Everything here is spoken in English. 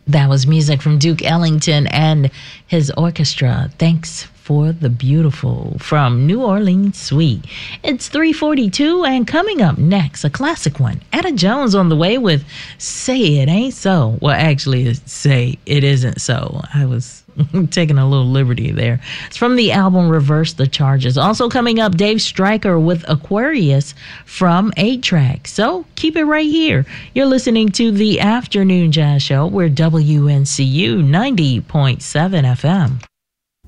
That was music from Duke Ellington and his orchestra. Thanks for the Beautiful from New Orleans Suite. It's 3:42, and coming up next, a classic one. Etta Jones on the way with Say It Ain't So. Well, actually, it's Say It Isn't So. I was taking a little liberty there. It's from the album Reverse the Charges. Also coming up, Dave Stryker with Aquarius from 8-Track. So keep it right here. You're listening to the Afternoon Jazz Show. We're WNCU 90.7 FM.